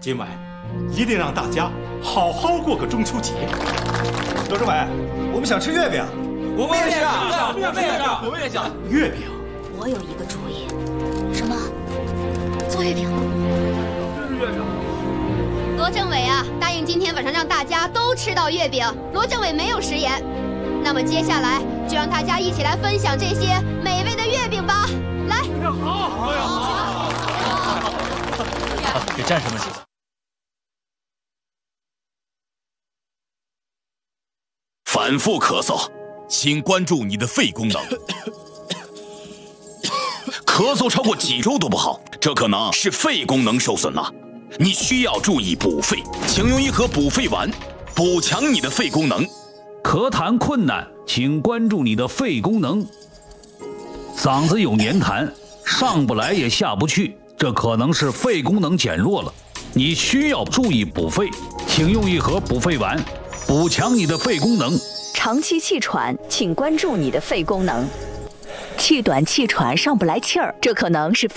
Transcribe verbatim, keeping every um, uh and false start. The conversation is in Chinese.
今晚一定让大家好好过个中秋节。 罗政委，我们想吃月饼。 我们也想， 我们也想， 我们也想。 月饼， 我有一个主意。什么？做月饼？ 月饼。 罗政委啊，答应今天晚上让大家都吃到月饼。罗政委没有食言。那么接下来就让大家一起来分享这些美味的月饼吧。来， 好，好，好， 给战士们几个。 反复咳嗽，请关注你的肺功能。咳嗽超过几周都不好，这可能是肺功能受损了。你需要注意补肺，请用一盒补肺丸，补强你的肺功能。 咳痰困难，请关注你的肺功能。嗓子有黏痰，上不来也下不去，这可能是肺功能减弱了。你需要注意补肺，请用一盒补肺丸，补强你的肺功能。 长期气喘，请关注你的肺功能。气短气喘，上不来气儿，这可能是